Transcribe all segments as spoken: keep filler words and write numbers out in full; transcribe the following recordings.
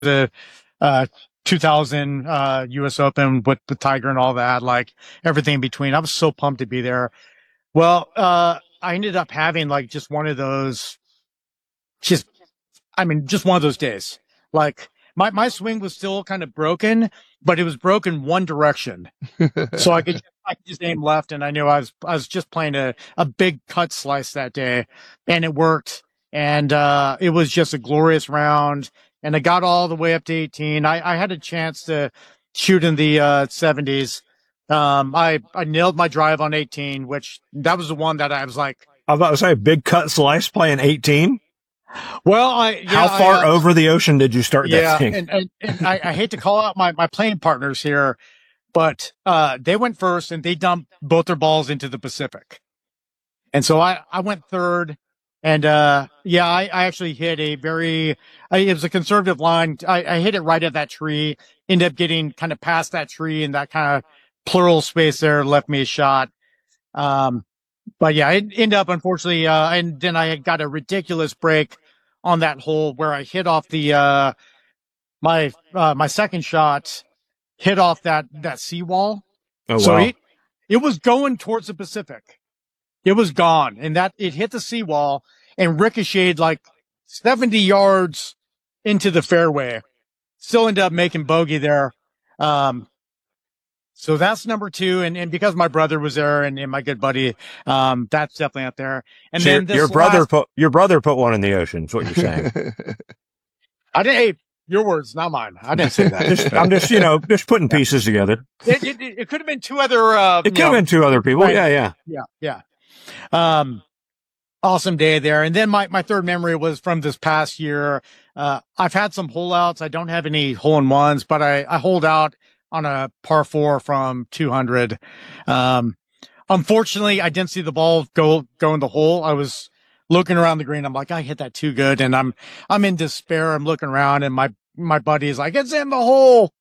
the uh, two thousand uh, U S Open with the Tiger and all that, like everything in between. I was so pumped to be there. Well, uh, I ended up having like just one of those, just, I mean, just one of those days. Like my, my swing was still kind of broken, but it was broken one direction. So I could, I could just aim left, and I knew I was, I was just playing a, a big cut slice that day, and it worked. And, uh, it was just a glorious round, and I got all the way up to eighteen. I, I had a chance to shoot in the, uh, seventies. Um, I, I nailed my drive on eighteen, which that was the one that I was like, I was about to say, big cut slice playing eighteen. well, I, yeah, how far I, uh, over the ocean did you start yeah, that thing? and, and, and I, I hate to call out my, my playing partners here, but uh, they went first and they dumped both their balls into the Pacific. And so I, I went third. And uh, yeah, I, I actually hit a very, I, it was a conservative line. I, I hit it right at that tree, ended up getting kind of past that tree, and that kind of plural space there left me a shot. Um, but yeah, it ended up, unfortunately, uh, and then I had got a ridiculous break on that hole where I hit off the, uh, my, uh, my second shot hit off that, that seawall. Oh, So wow. it, it was going towards the Pacific. It was gone, and that it hit the seawall and ricocheted like seventy yards into the fairway. Still ended up making bogey there. Um, so that's number two. And, and because my brother was there and, and my good buddy, um, that's definitely up there. And So then your, this your brother last, put your brother put one in the ocean. Is what you're saying? I didn't, hey, your words, not mine. I didn't say that. Just, I'm just, you know, just putting pieces together. It, it, it could have been two other, uh, It could you have know, been two other people. right. Yeah, yeah. Yeah, yeah. Um, awesome day there. And then my, my third memory was from this past year. Uh, I've had some hole outs. I don't have any hole in ones, but I, I holed out on a par four from two hundred. Um, unfortunately, I didn't see the ball go, go in the hole. I was looking around the green. I'm like, I hit that too good. And I'm, I'm in despair. I'm looking around, and my, my buddy is like, it's in the hole.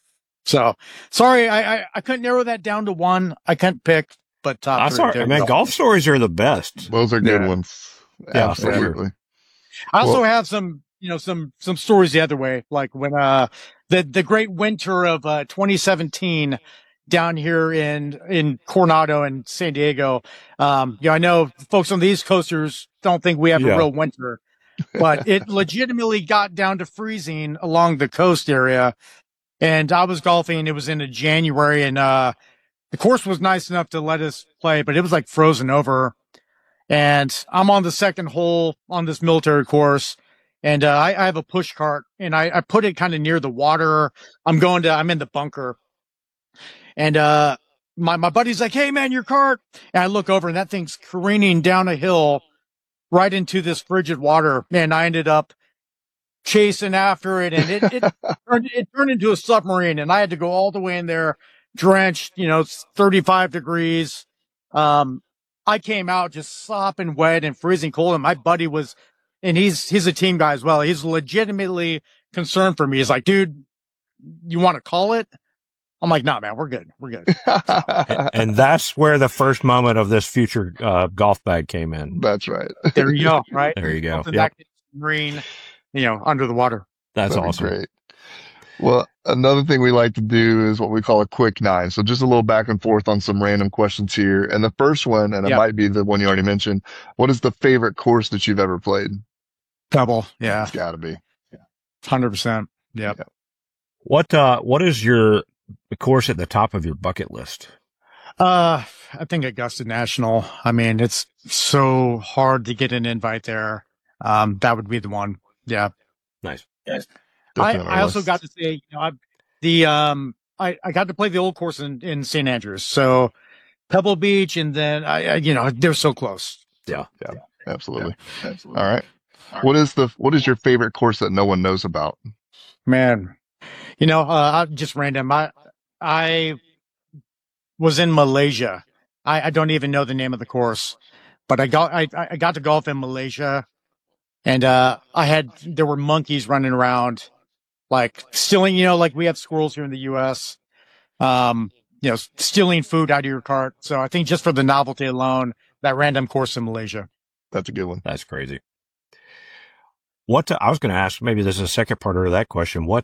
So sorry, I, I, I couldn't narrow that down to one. I couldn't pick, but top That's three. all right, man. Golf stories are the best. Those are good Yeah. ones. Yeah, Absolutely. I also Well- have some, you know, some, some stories the other way, like when, uh, the, the great winter of, uh, twenty seventeen down here in, in Coronado and San Diego. Um, you know, I know folks on the East Coasters don't think we have Yeah. a real winter, but it legitimately got down to freezing along the coast area. And I was golfing. It was in a January, and, uh, the course was nice enough to let us play, but it was like frozen over. And I'm on the second hole on this military course. And, uh, I, I have a push cart, and I, I put it kind of near the water. I'm going to, I'm in the bunker. And, uh, my, my buddy's like, hey man, your cart. And I look over, and that thing's careening down a hill right into this frigid water. And I ended up chasing after it, and it, it turned, it turned into a submarine, and I had to go all the way in there drenched, you know, it's thirty-five degrees. Um, I came out just sopping wet and freezing cold, and my buddy was, and he's, he's a team guy as well. He's legitimately concerned for me. He's like, dude, you want to call it? I'm like, nah, man, we're good. We're good. And, and that's where the first moment of this future uh, golf bag came in. That's right. There you go. Right. There you go. Something Yep. that can green, you know, under the water. That's That'd be awesome. Great. Well, another thing we like to do is what we call a quick nine. So just a little back and forth on some random questions here. And the first one, and it Yep. might be the one you already mentioned, what is the favorite course that you've ever played? Double. Yeah. It's gotta be. one hundred percent. Yeah. Yep. What uh, what is your course at the top of your bucket list? Uh, I think Augusta National. I mean, it's so hard to get an invite there. Um, that would be the one. Yeah. Nice. I, Definitely on our I also list. got to say, you know, I, the, um, I, I got to play the old course in, in Saint Andrews. So Pebble Beach, and then I, I you know, they're so close. Yeah. Absolutely. Absolutely. All right. What is the, what is your favorite course that no one knows about? Man, you know, uh, I just random. I, I was in Malaysia. I, I don't even know the name of the course, but I got, I, I got to golf in Malaysia, and, uh, I had, there were monkeys running around, like stealing, you know, like we have squirrels here in the U S, um, you know, stealing food out of your cart. So I think just for the novelty alone, that random course in Malaysia. That's a good one. That's crazy. what, I was going to ask, maybe this is a second part of that question. What